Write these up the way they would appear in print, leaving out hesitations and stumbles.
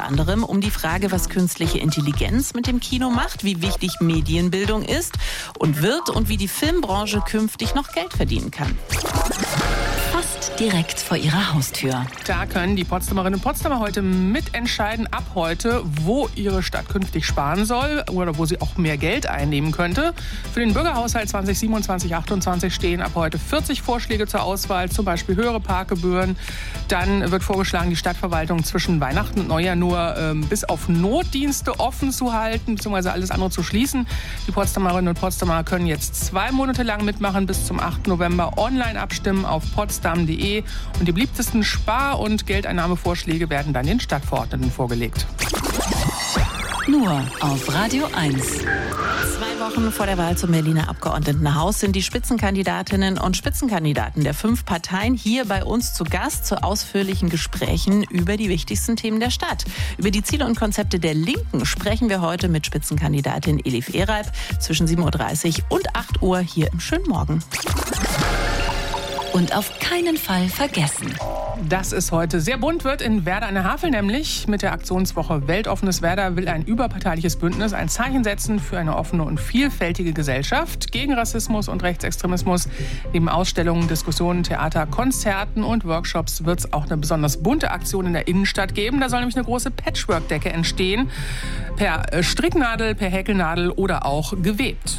unter anderem um die Frage, was künstliche Intelligenz mit dem Kino macht, wie wichtig Medienbildung ist und wird und wie die Filmbranche künftig noch Geld verdienen kann. Fast direkt vor ihrer Haustür. Da können die Potsdamerinnen und Potsdamer heute mitentscheiden, ab heute, wo ihre Stadt künftig sparen soll oder wo sie auch mehr Geld einnehmen könnte. Für den Bürgerhaushalt 2027/28 stehen ab heute 40 Vorschläge zur Auswahl, zum Beispiel höhere Parkgebühren. Dann wird vorgeschlagen, die Stadtverwaltung zwischen Weihnachten und Neujahr nur bis auf Notdienste offen zu halten, beziehungsweise alles andere zu schließen. Die Potsdamerinnen und Potsdamer können jetzt 2 Monate lang mitmachen, bis zum 8. November online abstimmen auf potsdam.de. Und die beliebtesten Spar- und Geldeinnahmevorschläge werden dann den Stadtverordneten vorgelegt. Nur auf Radio 1. 2 Wochen vor der Wahl zum Berliner Abgeordnetenhaus sind die Spitzenkandidatinnen und Spitzenkandidaten der 5 Parteien hier bei uns zu Gast zu ausführlichen Gesprächen über die wichtigsten Themen der Stadt. Über die Ziele und Konzepte der Linken sprechen wir heute mit Spitzenkandidatin Elif Ereib zwischen 7.30 Uhr und 8 Uhr hier im Schönen Morgen. Und auf keinen Fall vergessen. Dass es heute sehr bunt wird in Werder an der Havel, nämlich mit der Aktionswoche Weltoffenes Werder will ein überparteiliches Bündnis ein Zeichen setzen für eine offene und vielfältige Gesellschaft gegen Rassismus und Rechtsextremismus. Neben Ausstellungen, Diskussionen, Theater, Konzerten und Workshops wird es auch eine besonders bunte Aktion in der Innenstadt geben. Da soll nämlich eine große Patchwork-Decke entstehen, per Stricknadel, per Häkelnadel oder auch gewebt.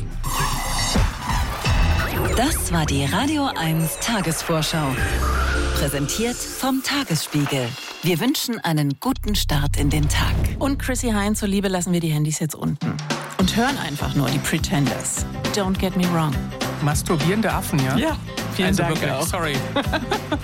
Das war die Radio 1 Tagesvorschau. Präsentiert vom Tagesspiegel. Wir wünschen einen guten Start in den Tag. Und Chrissy Hynde, zuliebe lassen wir die Handys jetzt unten. Und hören einfach nur die Pretenders. Don't get me wrong. Masturbierende Affen, ja? Ja, vielen also Dank wirklich, auch. sorry.